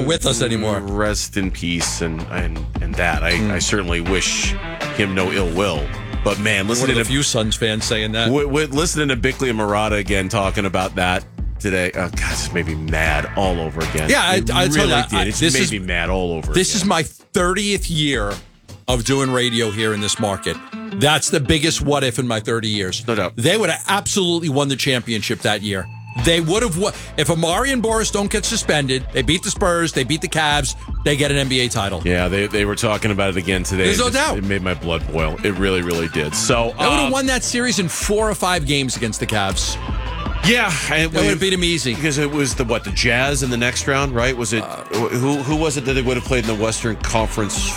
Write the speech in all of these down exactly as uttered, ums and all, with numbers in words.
with us anymore. Rest in peace and and, and that. I, mm. I certainly wish him no ill will. But, man, listening to a to few Suns fans saying that. W- w- listening to Bickley and Murata again talking about that today, oh, God, it's made me mad all over again. Yeah, I, it I really tell you, did. I, It's this made is, me mad all over This again. is my thirtieth year of doing radio here in this market. That's the biggest what if in my thirty years. No doubt. They would have absolutely won the championship that year. They would have won. If Amari and Boris don't get suspended, they beat the Spurs, they beat the Cavs, they get an N B A title. Yeah, they they were talking about it again today. There's no it just, doubt. It made my blood boil. It really, really did. So They would have uh, won that series in four or five games against the Cavs. Yeah, it They would have beat them easy. Because it was the what the Jazz in the next round, right? Was it uh, who who was it that they would have played in the Western Conference?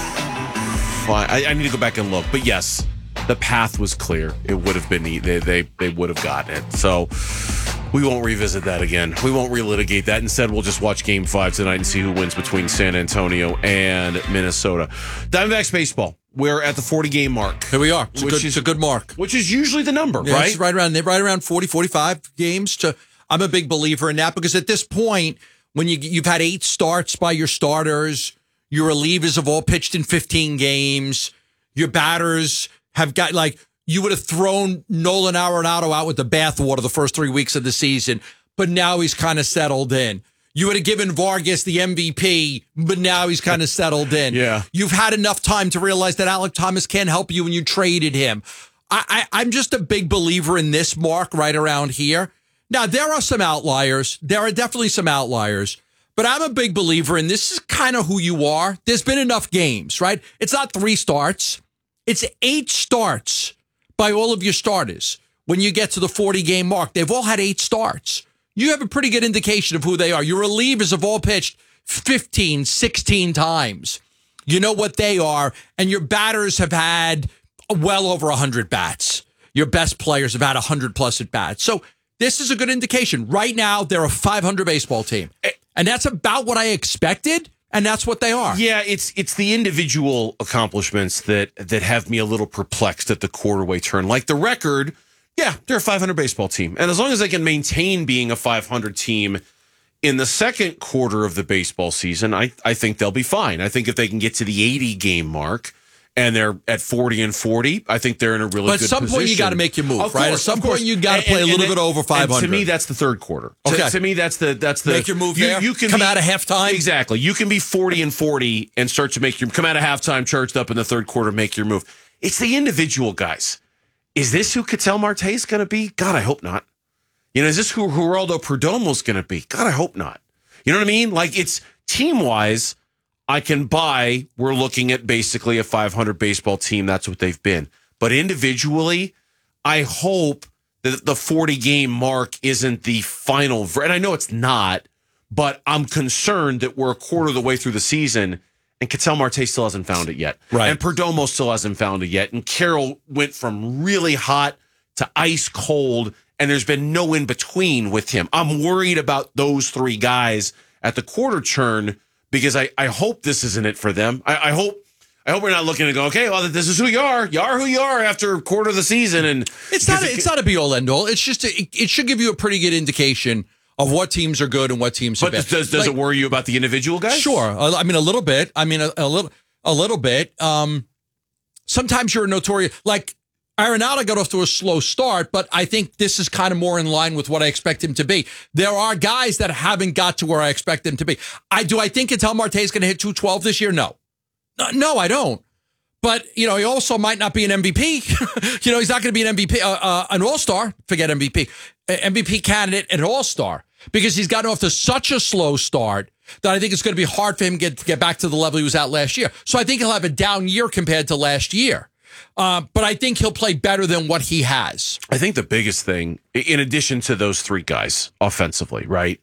I, I need to go back and look, but yes, the path was clear. It would have been they they they would have gotten it. So we won't revisit that again. We won't relitigate that. Instead, we'll just watch Game Five tonight and see who wins between San Antonio and Minnesota. Diamondbacks baseball. We're at the forty game mark. Here we are. It's, which a, good, is, it's a good mark. Which is usually the number, yeah, right? It's right around right around forty, forty-five games. To I'm a big believer in that because at this point, when you you've had eight starts by your starters, your relievers have all pitched in fifteen games, your batters have got like you would have thrown Nolan Arenado out with the bathwater the first three weeks of the season, but now he's kind of settled in. You would have given Vargas the M V P, but now he's kind of settled in. Yeah. You've had enough time to realize that Alek Thomas can't help you when you traded him. I, I, I'm just a big believer in this mark right around here. Now, there are some outliers. There are definitely some outliers. But I'm a big believer in this is kind of who you are. There's been enough games, right? It's not three starts. It's eight starts by all of your starters. When you get to the forty game mark, they've all had eight starts. You have a pretty good indication of who they are. Your relievers have all pitched fifteen, sixteen times. You know what they are. And your batters have had well over one hundred bats. Your best players have had one hundred plus at bats. So this is a good indication. Right now, they're a five hundred baseball team. And that's about what I expected. And that's what they are. Yeah, it's it's the individual accomplishments that that have me a little perplexed at the quarterway turn. Like the record, yeah, they're a five hundred baseball team. And as long as they can maintain being a five hundred team in the second quarter of the baseball season, I, I think they'll be fine. I think if they can get to the eighty game mark and they're at forty and forty, I think they're in a really but good position. But at some point, you got to make your move, of right? Course, at some of course. point, you got to play and, a little and, bit over five hundred. To me, that's the third quarter. Okay. To, to me, that's the that's the make your move you, there. You can come be, out of halftime. Exactly. You can be forty and forty and start to make your come out of halftime, charged up in the third quarter, make your move. It's the individual guys. Is this who Ketel Marte is going to be? God, I hope not. You know, is this who Geraldo Perdomo's going to be? God, I hope not. You know what I mean? Like it's team wise. I can buy, we're looking at basically a five hundred baseball team. That's what they've been. But individually, I hope that the forty game mark isn't the final. And I know it's not, but I'm concerned that we're a quarter of the way through the season and Ketel Marte still hasn't found it yet. Right. And Perdomo still hasn't found it yet. And Carroll went from really hot to ice cold, and there's been no in between with him. I'm worried about those three guys at the quarter turn. Because I, I hope this isn't it for them. I, I hope I hope we're not looking to go, okay, well, this is who you are. You are who you are after a quarter of the season. And it's not a, it's not a be all end all. It's just a, it, it should give you a pretty good indication of what teams are good and what teams are bad. But does does like, it worry you about the individual guys? Sure. I mean, a little bit. I mean, a, a little a little bit. Um, sometimes you're notorious like. Arenado got off to a slow start, but I think this is kind of more in line with what I expect him to be. There are guys that haven't got to where I expect them to be. I do. I think Ketel Marte is going to hit two twelve this year. No, no, I don't. But you know, he also might not be an M V P. you know, he's not going to be an M V P, uh, uh, an All Star. Forget M V P, M V P candidate, an All Star because he's gotten off to such a slow start that I think it's going to be hard for him to get to get back to the level he was at last year. So I think he'll have a down year compared to last year. Uh, but I think he'll play better than what he has. I think the biggest thing, in addition to those three guys offensively, right,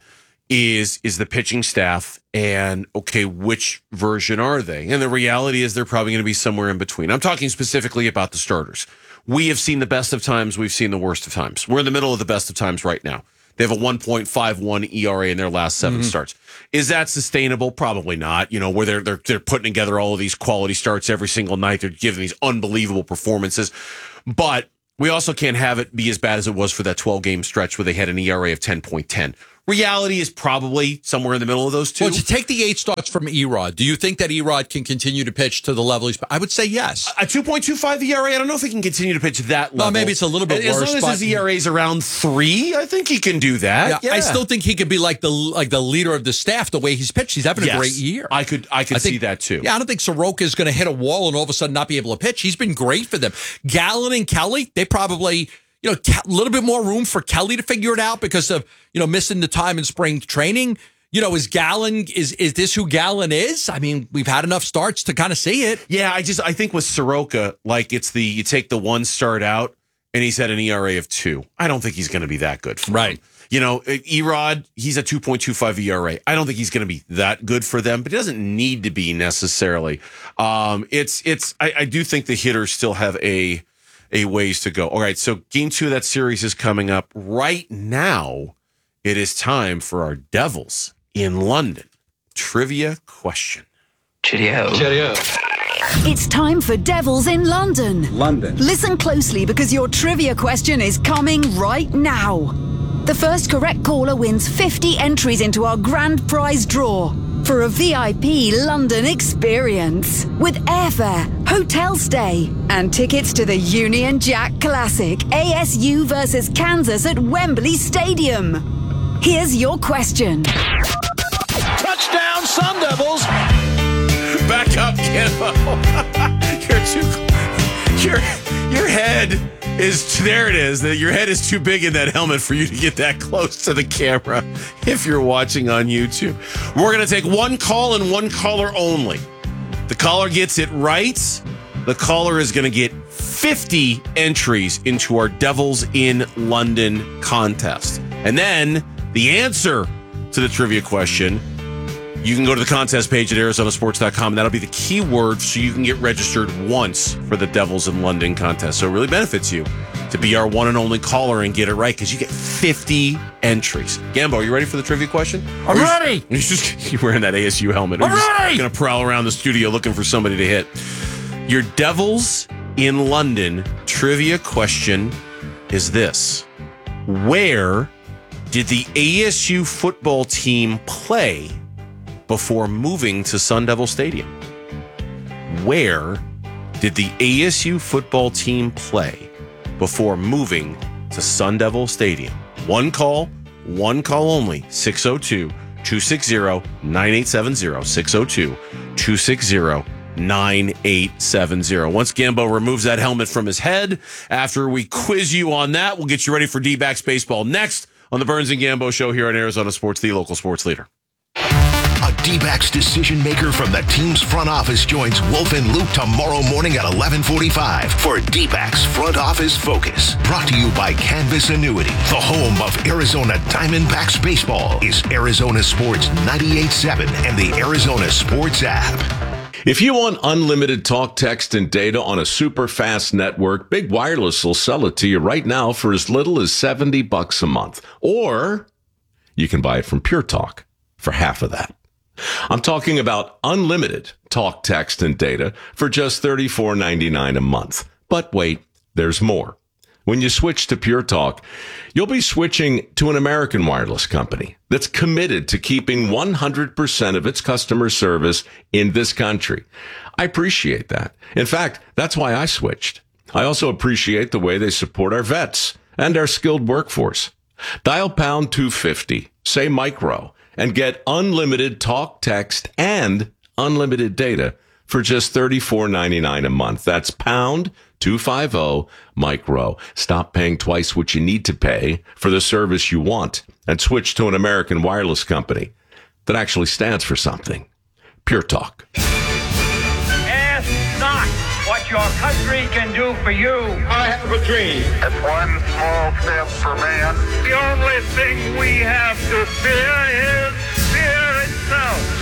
is is the pitching staff and, okay, which version are they? And the reality is they're probably going to be somewhere in between. I'm talking specifically about the starters. We have seen the best of times. We've seen the worst of times. We're in the middle of the best of times right now. They have a one point five one E R A in their last seven mm-hmm. starts. Is that sustainable? Probably not. You know, where they're, they're they're putting together all of these quality starts every single night. They're giving these unbelievable performances. But we also can't have it be as bad as it was for that twelve game stretch where they had an E R A of ten point one zero. Reality is probably somewhere in the middle of those two. Well, to take the eight starts from Erod, do you think that Erod can continue to pitch to the level he's? I would say yes. A two point two five E R A, I don't know if he can continue to pitch that level. Well, maybe it's a little bit as worse. As long as his E R A is around three, I think he can do that. Yeah, Yeah. I still think he could be like the like the leader of the staff the way he's pitched. He's having a Yes. great year. I could I could I think, see that too. Yeah, I don't think Soroka is going to hit a wall and all of a sudden not be able to pitch. He's been great for them. Gallen and Kelly, they probably, you know, a little bit more room for Kelly to figure it out because of, you know, missing the time in spring training. You know, is Gallen, is is this who Gallen is? I mean, we've had enough starts to kind of see it. Yeah, I just I think with Soroka, like it's the you take the one start out and he's at an E R A of two. I don't think he's going to be that good for Right. him. You know, Erod, he's a two point two five E R A. I don't think he's going to be that good for them, but he doesn't need to be necessarily. Um, it's it's I, I do think the hitters still have a a ways to go. All right, so game two of that series is coming up. Right now, it is time for our Devils in London. Trivia question. Cheerio. Cheerio. It's time for Devils in London. London. Listen closely because your trivia question is coming right now. The first correct caller wins fifty entries into our grand prize draw for a V I P London experience with airfare, hotel stay, and tickets to the Union Jack Classic A S U versus Kansas at Wembley Stadium. Here's your question. Touchdown, Sun Devils. Back up, Kenbo. You're too. Your your head is there. It is that your head is too big in that helmet for you to get that close to the camera. If you're watching on YouTube, we're gonna take one call and one caller only. The caller gets it right. The caller is gonna get fifty entries into our Devils in London contest, and then the answer to the trivia question. You can go to the contest page at Arizona Sports dot com, and that'll be the key word so you can get registered once for the Devils in London contest. So it really benefits you to be our one and only caller and get it right because you get fifty entries. Gambo, are you ready for the trivia question? I'm ready. You're just you're wearing that A S U helmet. I'm You're just ready. going to prowl around the studio looking for somebody to hit. Your Devils in London trivia question is this. Where did the A S U football team play before moving to Sun Devil Stadium? Where did the A S U football team play before moving to Sun Devil Stadium? One call, one call only. six oh two, two six zero, nine eight seven zero. six oh two, two six zero, nine eight seven zero. Once Gambo removes that helmet from his head, after we quiz you on that, we'll get you ready for D-backs baseball next on the Burns and Gambo Show here on Arizona Sports, the local sports leader. A D-backs decision maker from the team's front office joins Wolf and Luke tomorrow morning at eleven forty-five for D-backs Front Office Focus. Brought to you by Canvas Annuity. The home of Arizona Diamondbacks baseball is Arizona Sports ninety-eight point seven and the Arizona Sports app. If you want unlimited talk, text, and data on a super fast network, Big Wireless will sell it to you right now for as little as seventy bucks a month. Or you can buy it from Pure Talk for half of that. I'm talking about unlimited talk, text, and data for just thirty-four ninety-nine a month. But wait, there's more. When you switch to Pure Talk, you'll be switching to an American wireless company that's committed to keeping one hundred percent of its customer service in this country. I appreciate that. In fact, that's why I switched. I also appreciate the way they support our vets and our skilled workforce. Dial pound two fifty, say micro, and get unlimited talk, text, and unlimited data for just thirty-four ninety-nine a month. That's pound two fifty micro. Stop paying twice what you need to pay for the service you want and switch to an American wireless company that actually stands for something. Pure Talk. Ask not what your country can do for you. I have a dream. It's one small step for man. The only thing we have to fear is fear itself.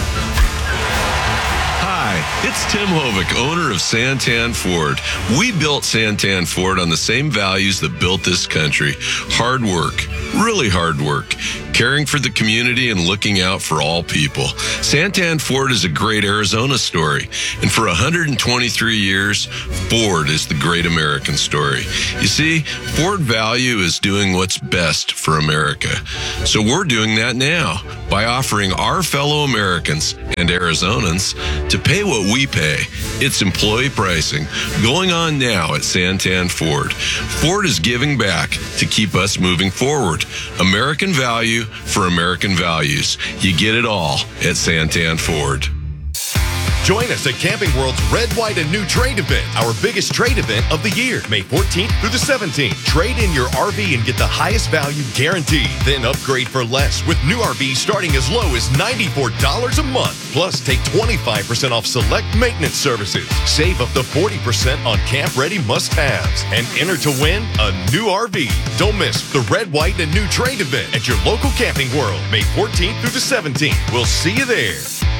Hi, it's Tim Hovick, owner of Santan Ford. We built Santan Ford on the same values that built this country: hard work, really hard work, caring for the community and looking out for all people. Santan Ford is a great Arizona story, and for one hundred twenty-three years, Ford is the great American story. You see, Ford Value is doing what's best for America. So we're doing that now by offering our fellow Americans and Arizonans to pay what we pay. It's employee pricing going on now at Santan Ford. Ford is giving back to keep us moving forward. American value for American values. You get it all at Santan Ford. Join us at Camping World's Red, White, and New Trade event, our biggest trade event of the year, May fourteenth through the seventeenth. Trade in your R V and get the highest value guaranteed. Then upgrade for less with new R Vs starting as low as ninety-four dollars a month. Plus, take twenty-five percent off select maintenance services. Save up to forty percent on camp-ready must-haves. And enter to win a new R V. Don't miss the Red, White, and New Trade event at your local Camping World, May fourteenth through the seventeenth. We'll see you there.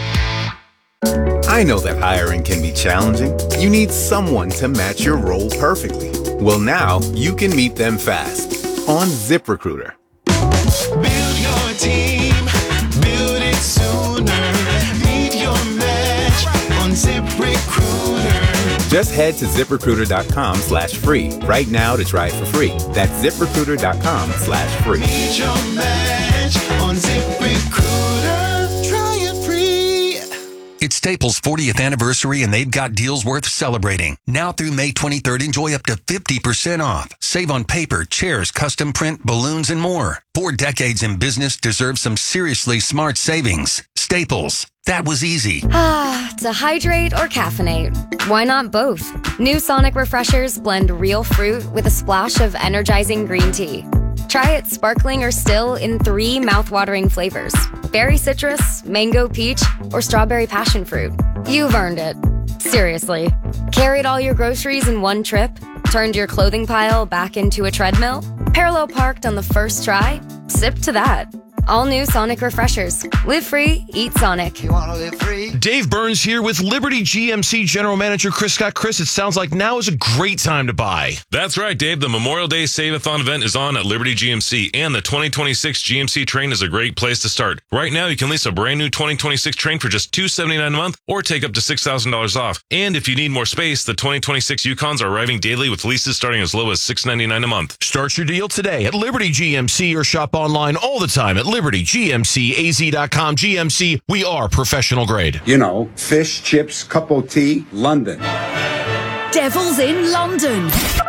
I know that hiring can be challenging. You need someone to match your role perfectly. Well, now you can meet them fast on ZipRecruiter. Build your team, build it sooner. Meet your match on ZipRecruiter. Just head to ZipRecruiter.com slash free right now to try it for free. That's ZipRecruiter.com slash free. Meet your match on ZipRecruiter. Try it free. It's Staples' fortieth anniversary, and they've got deals worth celebrating. Now through May twenty-third, enjoy up to fifty percent off. Save on paper, chairs, custom print, balloons, and more. Four decades in business deserve some seriously smart savings. Staples. That was easy. Ah, to hydrate or caffeinate? Why not both? New Sonic Refreshers blend real fruit with a splash of energizing green tea. Try it sparkling or still in three mouthwatering flavors: berry citrus, mango peach, or strawberry passion fruit. You've earned it. Seriously. Carried all your groceries in one trip? Turned your clothing pile back into a treadmill? Parallel parked on the first try? Sip to that. All new Sonic Refreshers. Live free, eat Sonic. You want to live free? Dave Burns here with Liberty G M C General Manager Chris Scott. Chris, it sounds like now is a great time to buy. That's right, Dave. The Memorial Day Save-a-thon event is on at Liberty G M C, and the twenty twenty-six G M C Train is a great place to start. Right now, you can lease a brand new twenty twenty-six Train for just two hundred seventy-nine dollars a month or take up to six thousand dollars off. And if you need more space, the twenty twenty-six Yukons are arriving daily with leases starting as low as six hundred ninety-nine dollars a month. Start your deal today at Liberty G M C or shop online all the time at Liberty G M C A Z dot com. G M C, we are professional grade. You know, fish, chips, cup of tea, London. Devils in London.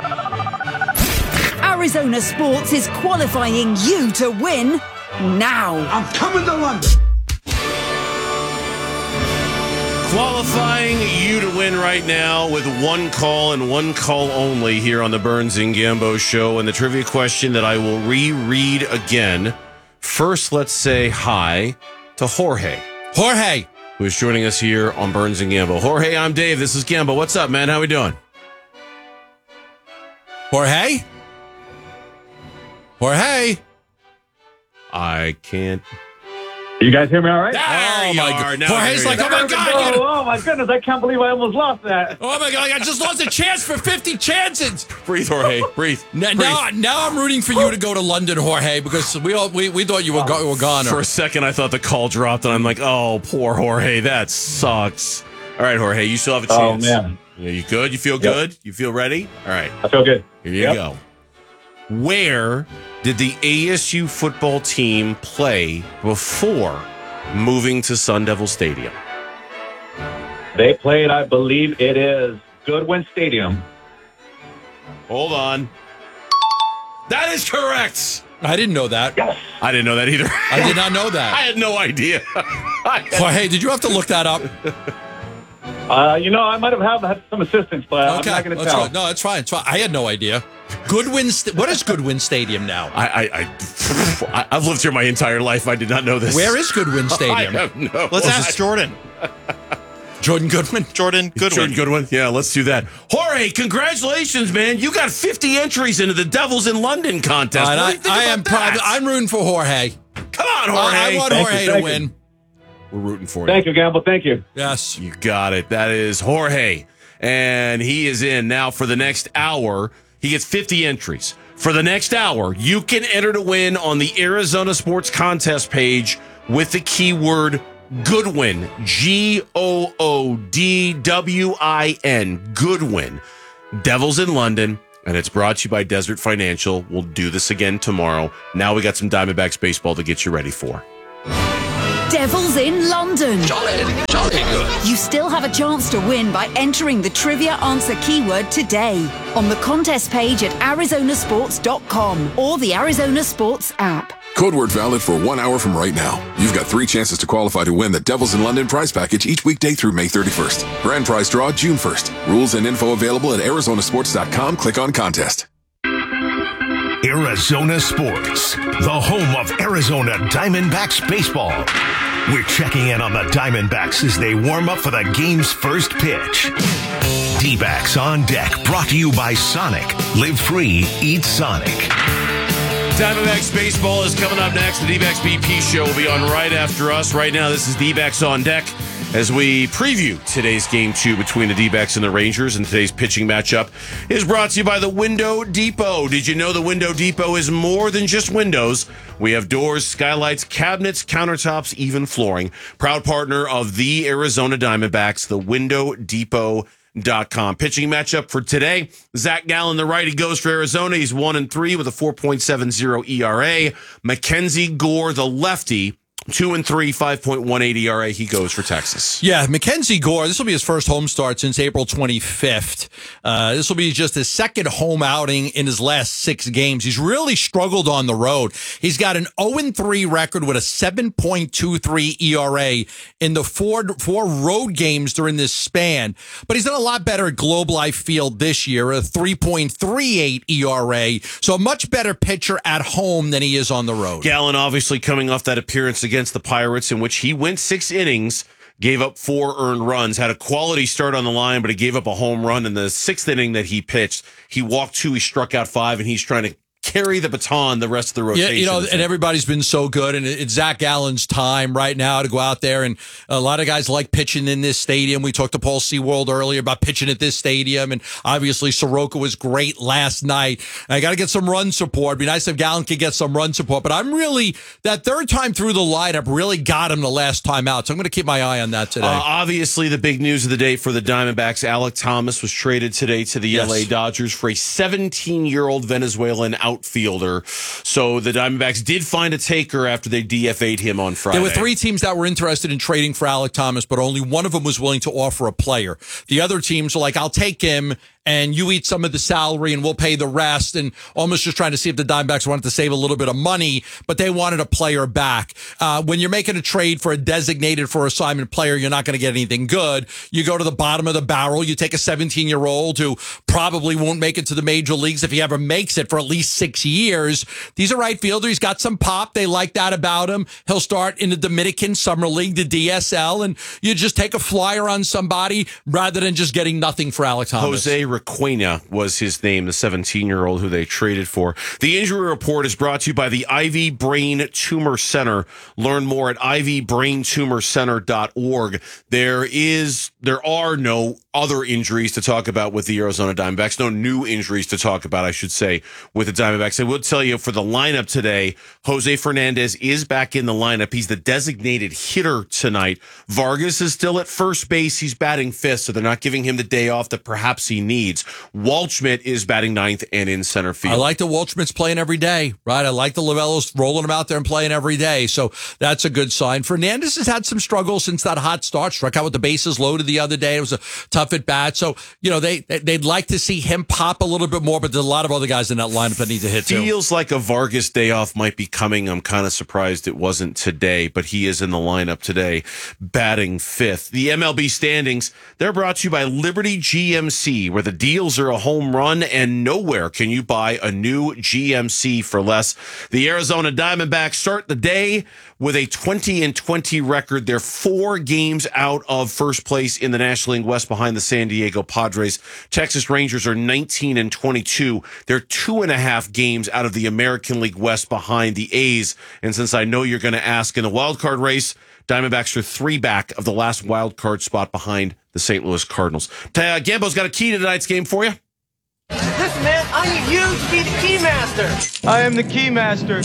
Arizona Sports is qualifying you to win now. I'm coming to London. Qualifying you to win right now with one call and one call only here on the Burns and Gambo Show. And the trivia question that I will reread again. First, let's say hi to Jorge. Jorge, who is joining us here on Burns and Gambo. Jorge, I'm Dave. This is Gambo. What's up, man? How we doing? Jorge? Jorge? I can't. You guys hear me all right? There oh, you my are. God. Now Jorge's like, oh, my God. Oh, oh, my goodness. I can't believe I almost lost that. Oh, my God. I just lost a chance for fifty chances. Breathe, Jorge. Breathe. Now, Breathe. now, now I'm rooting for you to go to London, Jorge, because we all we, we thought you were, go, were gone. For a second, I thought the call dropped, and I'm like, oh, poor Jorge. That sucks. All right, Jorge, you still have a chance. Oh, man. Yeah, you good? You feel Yep. good? You feel ready? All right. I feel good. Here you Yep. go. Where did the A S U football team play before moving to Sun Devil Stadium? They played, I believe it is Goodwin Stadium. Hold on. That is correct. I didn't know that. Yes. I didn't know that either. I did not know that. I had no idea. Jorge, did you have to look that up? Uh, you know, I might have had some assistance, but Okay, I'm not going to that's tell. right. No, it's fine. It's fine. I had no idea. Goodwin. St- what is Goodwin Stadium now? I, I, I, I've lived here my entire life. I did not know this. Where is Goodwin Stadium? I have no. Let's ask Jordan. Jordan Goodwin. Jordan Goodwin. Jordan Goodwin. Yeah, let's do that. Jorge, congratulations, man! You got fifty entries into the Devils in London contest. And What I, do you think I about am that? proud. I'm rooting for Jorge. Come on, Jorge. I, I want Thank Jorge you, to thank win. you. We're rooting for you. Thank you, Gamble. Thank you. Yes. You got it. That is Jorge. And he is in now for the next hour. He gets fifty entries. For the next hour, you can enter to win on the Arizona Sports Contest page with the keyword Goodwin. G O O D W I N. Goodwin. Devils in London. And it's brought to you by Desert Financial. We'll do this again tomorrow. Now we got some Diamondbacks baseball to get you ready for. Devils in London. Jolly, jolly good. You still have a chance to win by entering the trivia answer keyword today on the contest page at arizona sports dot com or the Arizona Sports app. Code word valid for one hour from right now. You've got three chances to qualify to win the Devils in London prize package each weekday through May thirty-first. Grand prize draw June first. Rules and info available at arizona sports dot com. Click on contest. Arizona Sports, the home of Arizona Diamondbacks baseball. We're checking in on the Diamondbacks as they warm up for the game's first pitch. D-backs on deck, brought to you by Sonic. Live free, eat Sonic. Diamondbacks baseball is coming up next. The D-backs B P show will be on right after us. Right now, this is D-backs on deck as we preview today's game two between the D-backs and the Rangers. And today's pitching matchup is brought to you by the Window Depot. Did you know the Window Depot is more than just windows? We have doors, skylights, cabinets, countertops, even flooring. Proud partner of the Arizona Diamondbacks, the Window Depot. Dot com. Pitching matchup for today. Zach Gallen, the righty, goes for Arizona. He's one and three with a four point seven oh E R A. Mackenzie Gore, the lefty, two and three, five point one eight E R A. He goes for Texas. Yeah, Mackenzie Gore, this will be his first home start since April twenty-fifth. Uh, this will be just his second home outing in his last six games. He's really struggled on the road. He's got an oh and three record with a seven point two three E R A in the four, four road games during this span. But he's done a lot better at Globe Life Field this year, a three point three eight E R A. So a much better pitcher at home than he is on the road. Gallen obviously coming off that appearance against the Pirates in which he went six innings, gave up four earned runs, had a quality start on the line, but he gave up a home run in the sixth inning that he pitched. He walked two, he struck out five, and he's trying to carry the baton the rest of the rotation. Yeah, you know, and everybody's been so good, and it's Zach Gallen's time right now to go out there, and a lot of guys like pitching in this stadium. We talked to Paul Seaworld earlier about pitching at this stadium, and obviously Soroka was great last night. I got to get some run support. It'd be nice if Gallen could get some run support, but I'm really, that third time through the lineup really got him the last time out, so I'm going to keep my eye on that today. Uh, obviously, the big news of the day for the Diamondbacks, Alek Thomas was traded today to the Yes. L A Dodgers for a seventeen-year-old Venezuelan outfielder. So the Diamondbacks did find a taker after they D F A'd him on Friday. There were three teams that were interested in trading for Alek Thomas, but only one of them was willing to offer a player. The other teams were like, I'll take him, and you eat some of the salary, and we'll pay the rest, and almost just trying to see if the Diamondbacks wanted to save a little bit of money, but they wanted a player back. Uh, when you're making a trade for a designated for assignment player, you're not going to get anything good. You go to the bottom of the barrel. You take a seventeen-year-old who probably won't make it to the major leagues if he ever makes it for at least six years. He's a right fielder. He's got some pop. They like that about him. He'll start in the Dominican Summer League, the D S L, and you just take a flyer on somebody rather than just getting nothing for Alek Thomas. Jose Requena was his name, the seventeen-year-old who they traded for. The injury report is brought to you by the Ivy Brain Tumor Center. Learn more at ivy brain tumor center dot org. There is, there are no other injuries to talk about with the Arizona Diamondbacks. No new injuries to talk about, I should say, with the Diamondbacks. I will tell you for the lineup today, Jose Fernandez is back in the lineup. He's the designated hitter tonight. Vargas is still at first base. He's batting fifth, so they're not giving him the day off that perhaps he needs. Waldschmidt is batting ninth and in center field. I like the Waldschmidt's playing every day, right? I like the Lavellos rolling them out there and playing every day, so that's a good sign. Fernandez has had some struggles since that hot start. Struck out with the bases loaded the other day. It was a tough at bat. So, you know, they, they'd like to see him pop a little bit more, but there's a lot of other guys in that lineup that need to hit too. Feels like a Vargas day off might be coming. I'm kind of surprised it wasn't today, but he is in the lineup today, batting fifth. The M L B standings, they're brought to you by Liberty G M C, where the deals are a home run and nowhere can you buy a new G M C for less. The Arizona Diamondbacks start the day with a twenty and twenty record. They're four games out of first place in the National League West behind the San Diego Padres. Texas Rangers are nineteen and twenty-two. They're two and a half games out of the American League West behind the A's. And since I know you're going to ask, in the wild card race, Diamondbacks are three back of the last wild card spot behind the Saint Louis Cardinals. Uh, Gambo's got a key to tonight's game for you. Listen, man, I need you to be the key master. I am the key master.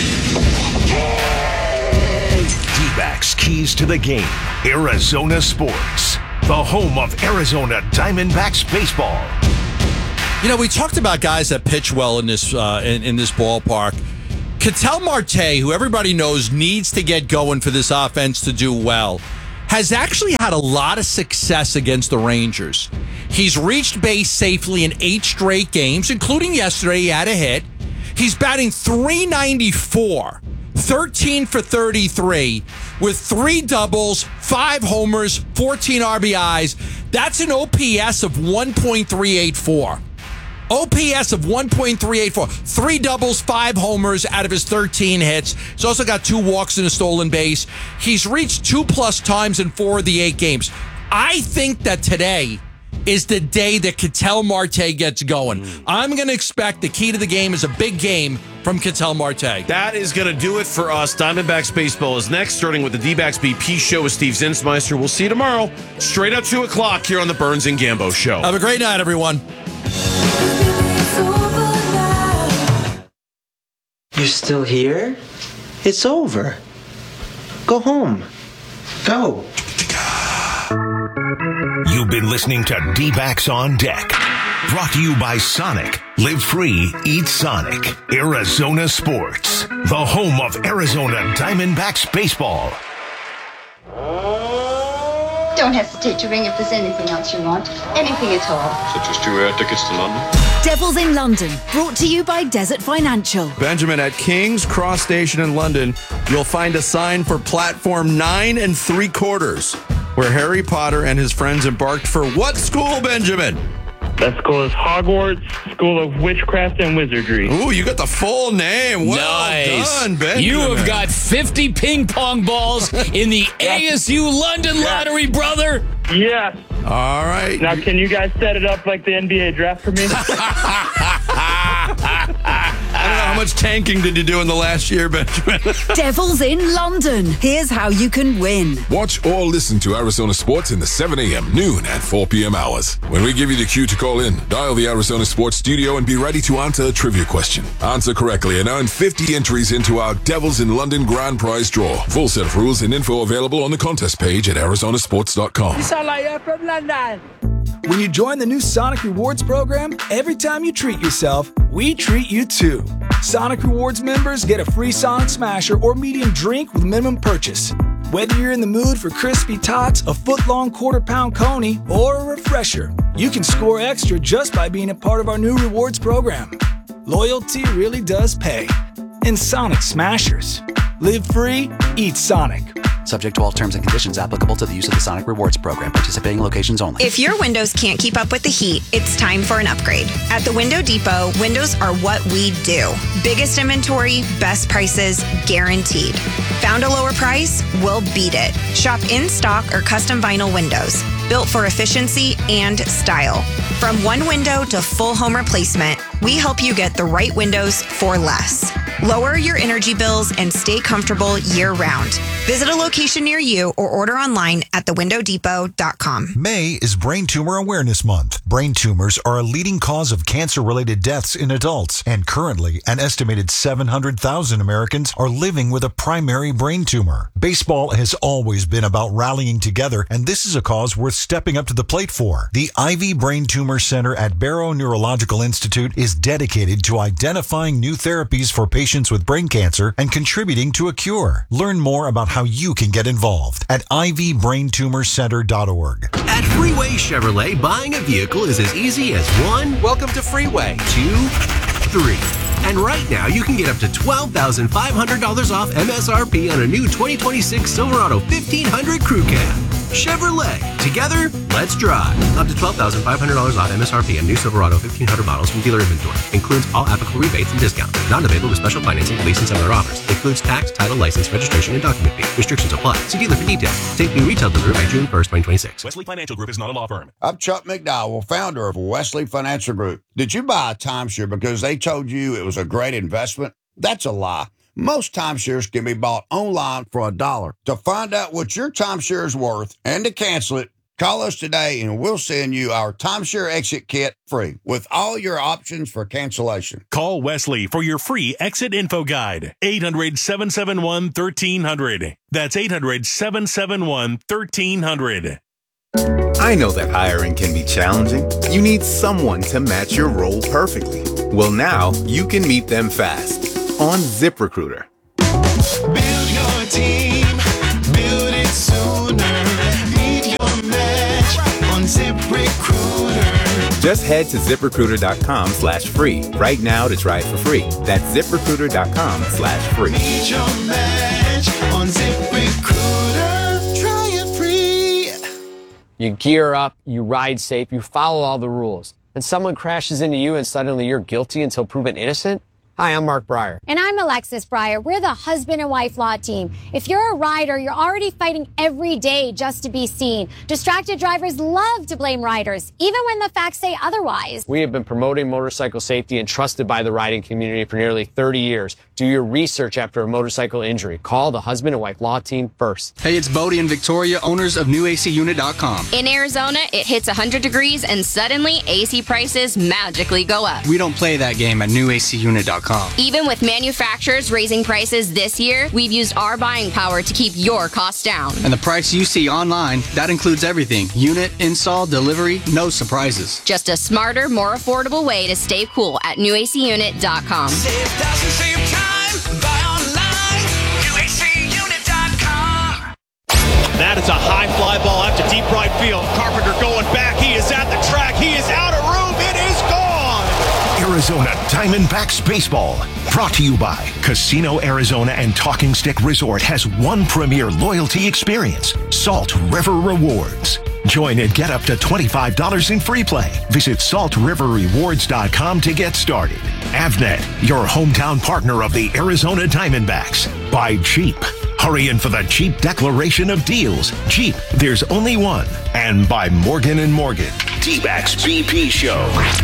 D-backs keys to the game. Arizona Sports, the home of Arizona Diamondbacks baseball. You know, we talked about guys that pitch well in this uh, in, in this ballpark. Ketel Marte, who everybody knows needs to get going for this offense to do well, has actually had a lot of success against the Rangers. He's reached base safely in eight straight games, including yesterday. He had a hit. He's batting three ninety-four, thirteen for thirty-three, with three doubles, five homers, fourteen R B Is. That's an O P S of one point three eight four. O P S of one point three eight four. Three doubles, five homers out of his thirteen hits. He's also got two walks and a stolen base. He's reached two-plus times in four of the eight games. I think that today is the day that Ketel Marte gets going. Mm. I'm going to expect the key to the game is a big game from Ketel Marte. That is going to do it for us. Diamondbacks Baseball is next, starting with the D-Backs B P show with Steve Zinsmeister. We'll see you tomorrow, straight up two o'clock here on the Burns and Gambo Show. Have a great night, everyone. You're still here? It's over. Go home. Go. You've been listening to D-Backs on Deck. Brought to you by Sonic. Live free, eat Sonic. Arizona Sports, the home of Arizona Diamondbacks baseball. Don't hesitate to ring if there's anything else you want. Anything at all. Such as two air tickets to London? Devils in London, brought to you by Desert Financial. Benjamin, at King's Cross Station in London, you'll find a sign for platform nine and three quarters, where Harry Potter and his friends embarked for what school, Benjamin? That school is Hogwarts School of Witchcraft and Wizardry. Ooh, you got the full name. Well nice. done, Benjamin. You have got fifty ping pong balls in the A S U London lottery, brother. Yes. All right. Now, can you guys set it up like the N B A draft for me? I don't know, how much tanking did you do in the last year, Benjamin? Devils in London. Here's how you can win. Watch or listen to Arizona Sports in the seven a.m., noon, and four p.m. hours. When we give you the cue to call in, dial the Arizona Sports studio and be ready to answer a trivia question. Answer correctly and earn fifty entries into our Devils in London grand prize draw. Full set of rules and info available on the contest page at arizona sports dot com. You sound like you're from London. When you join the new Sonic Rewards program, every time you treat yourself, we treat you too. Sonic Rewards members get a free Sonic Smasher or medium drink with minimum purchase. Whether you're in the mood for crispy tots, a foot-long quarter-pound coney, or a refresher, you can score extra just by being a part of our new rewards program. Loyalty really does pay. In Sonic Smashers. Live free, eat Sonic. Subject to all terms and conditions applicable to the use of the Sonic Rewards program. Participating locations only. If your windows can't keep up with the heat, it's time for an upgrade. At the Window Depot, windows are what we do. Biggest inventory, best prices, guaranteed. Found a lower price? We'll beat it. Shop in stock or custom vinyl windows. Built for efficiency and style. From one window to full home replacement, we help you get the right windows for less. Lower your energy bills and stay comfortable year-round. Visit a location near you or order online at the window depot dot com. May is Brain Tumor Awareness Month. Brain tumors are a leading cause of cancer-related deaths in adults, and currently, an estimated seven hundred thousand Americans are living with a primary brain tumor. Baseball has always been about rallying together, and this is a cause worth stepping up to the plate for. The Ivy Brain Tumor Center at Barrow Neurological Institute is dedicated to identifying new therapies for patients with brain cancer and contributing to a cure. Learn more about how you can get involved at ivy brain tumor center dot org. At Freeway Chevrolet, buying a vehicle is as easy as one, welcome to Freeway, two, three. And right now, you can get up to twelve thousand five hundred dollars off M S R P on a new twenty twenty-six Silverado fifteen hundred Crew Cab. Chevrolet. Together, let's drive. Up to twelve thousand five hundred dollars off M S R P on new Silverado fifteen hundred models from dealer inventory. Includes all applicable rebates and discounts. Not available with special financing, lease, and similar offers. Includes tax, title, license, registration, and document fee. Restrictions apply. See dealer for details. Take new retail delivery by June first, twenty twenty-six. Wesley Financial Group is not a law firm. I'm Chuck McDowell, founder of Wesley Financial Group. Did you buy a timeshare because they told you it was a great investment? That's a lie. Most timeshares can be bought online for a dollar. To find out what your timeshare is worth and to cancel it, Call us today and we'll send you our timeshare exit kit free with all your options for cancellation. Call Wesley for your free exit info guide. eight hundred, seven seven one, one three hundred. That's eight hundred, seven seven one, one three hundred. I know that hiring can be challenging. You need someone to match your role perfectly. Well, now you can meet them fast on ZipRecruiter. Build your team, build it sooner. Meet your match on ZipRecruiter. Just head to ZipRecruiter.com slash free right now to try it for free. That's ZipRecruiter.com slash free. Meet your match on ZipRecruiter. Try it free. You gear up, you ride safe, you follow all the rules. And someone crashes into you and suddenly you're guilty until proven innocent? Hi, I'm Mark Breyer. And I'm Alexis Breyer. We're the husband and wife law team. If you're a rider, you're already fighting every day just to be seen. Distracted drivers love to blame riders, even when the facts say otherwise. We have been promoting motorcycle safety and trusted by the riding community for nearly thirty years. Do your research after a motorcycle injury. Call the husband and wife law team first. Hey, it's Bodie and Victoria, owners of new A C unit dot com. In Arizona, it hits one hundred degrees and suddenly A C prices magically go up. We don't play that game at new A C unit dot com. Even with manufacturers raising prices this year, we've used our buying power to keep your costs down. And the price you see online, that includes everything. Unit, install, delivery, no surprises. Just a smarter, more affordable way to stay cool at new A C unit dot com. Save thousands, save time, buy online, new A C unit dot com. That is a high fly ball out to deep right field. Carpenter going back. He is at the track. He is out of room. It is gone. Arizona Diamondbacks Baseball. Brought to you by Casino Arizona and Talking Stick Resort has one premier loyalty experience, Salt River Rewards. Join and get up to twenty-five dollars in free play. Visit salt river rewards dot com to get started. Avnet, your hometown partner of the Arizona Diamondbacks. By Jeep. Hurry in for the Jeep declaration of deals. Jeep, there's only one. And by Morgan and Morgan. D-Backs B P Show.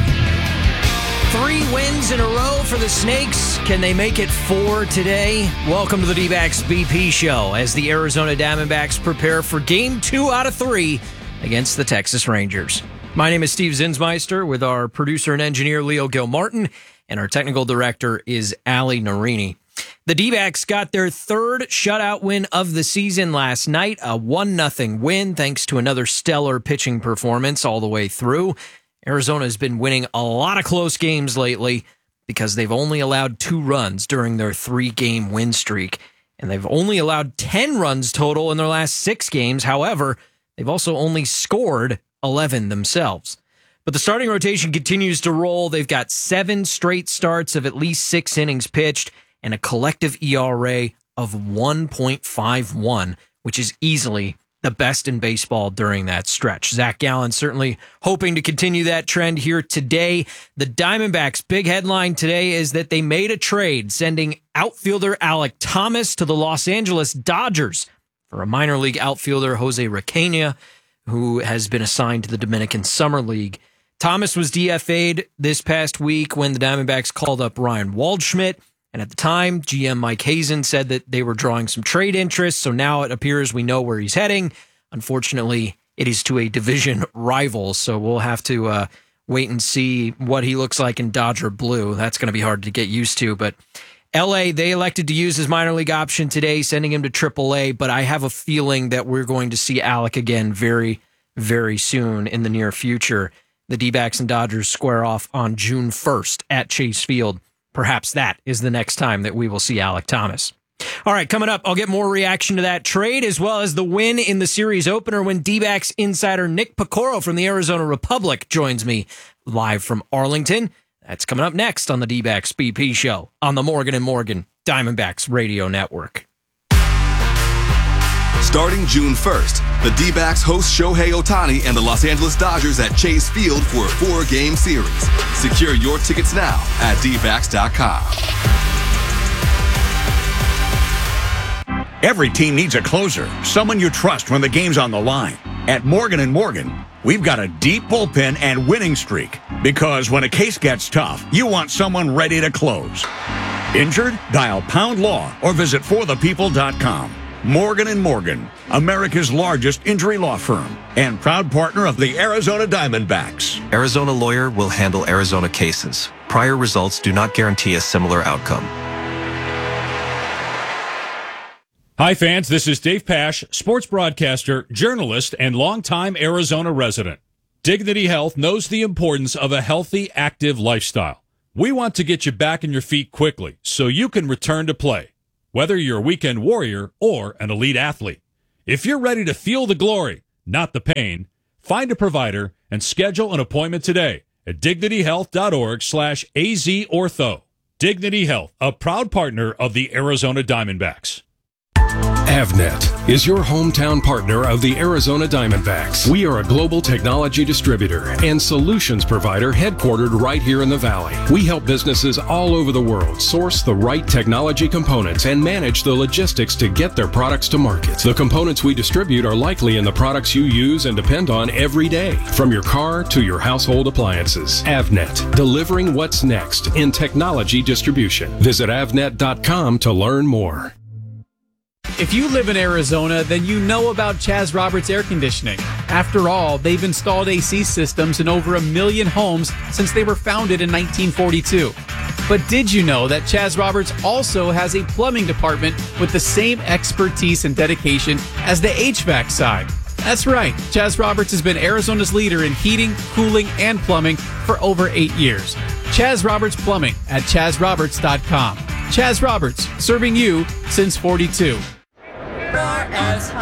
Three wins in a row for the Snakes. Can they make it four today? Welcome to the D-Backs B P Show as the Arizona Diamondbacks prepare for game two out of three against the Texas Rangers. My name is Steve Zinsmeister with our producer and engineer Leo Gilmartin, and our technical director is Ali Narini. The D-backs got their third shutout win of the season last night, a one nothing win thanks to another stellar pitching performance all the way through. Arizona has been winning a lot of close games lately because they've only allowed two runs during their three-game win streak, and they've only allowed ten runs total in their last six games. However, they've also only scored eleven themselves. But the starting rotation continues to roll. They've got seven straight starts of at least six innings pitched and a collective E R A of one point five one, which is easily the best in baseball during that stretch. Zach Gallen certainly hoping to continue that trend here today. The Diamondbacks' big headline today is that they made a trade, sending outfielder Alek Thomas to the Los Angeles Dodgers for a minor league outfielder, Jose Requena, who has been assigned to the Dominican Summer League. Thomas was D F A'd this past week when the Diamondbacks called up Ryan Waldschmidt. And at the time, G M Mike Hazen said that they were drawing some trade interest, so now it appears we know where he's heading. Unfortunately, it is to a division rival, so we'll have to uh, wait and see what he looks like in Dodger blue. That's going to be hard to get used to, but L A, they elected to use his minor league option today, sending him to triple A, but I have a feeling that we're going to see Alek again very, very soon in the near future. The D-backs and Dodgers square off on June first at Chase Field. Perhaps that is the next time that we will see Alek Thomas. All right, coming up, I'll get more reaction to that trade as well as the win in the series opener when D-backs insider Nick Piecoro from the Arizona Republic joins me live from Arlington. That's coming up next on the D-backs B P Show on the Morgan and Morgan Diamondbacks Radio Network. Starting June first, the D-backs host Shohei Ohtani and the Los Angeles Dodgers at Chase Field for a four-game series. Secure your tickets now at D backs dot com. Every team needs a closer, someone you trust when the game's on the line. At Morgan and Morgan, we've got a deep bullpen and winning streak because when a case gets tough, you want someone ready to close. Injured? Dial Pound Law or visit for the people dot com. Morgan and Morgan, America's largest injury law firm and proud partner of the Arizona Diamondbacks. Arizona Lawyer will handle Arizona cases. Prior results do not guarantee a similar outcome. Hi, fans. This is Dave Pasch, sports broadcaster, journalist, and longtime Arizona resident. Dignity Health knows the importance of a healthy, active lifestyle. We want to get you back on your feet quickly so you can return to play, whether you're a weekend warrior or an elite athlete. If you're ready to feel the glory, not the pain, find a provider and schedule an appointment today at dignityhealth.org slash azortho. Dignity Health, a proud partner of the Arizona Diamondbacks. Avnet is your hometown partner of the Arizona Diamondbacks. We are a global technology distributor and solutions provider headquartered right here in the Valley. We help businesses all over the world source the right technology components and manage the logistics to get their products to market. The components we distribute are likely in the products you use and depend on every day, from your car to your household appliances. Avnet, delivering what's next in technology distribution. Visit avnet dot com to learn more. If you live in Arizona, then you know about Chaz Roberts Air Conditioning. After all, they've installed A C systems in over a million homes since they were founded in nineteen forty-two. But did you know that Chaz Roberts also has a plumbing department with the same expertise and dedication as the H V A C side? That's right, Chaz Roberts has been Arizona's leader in heating, cooling, and plumbing for over eight years. Chaz Roberts Plumbing at chaz roberts dot com. Chaz Roberts, serving you since forty-two. Roar as high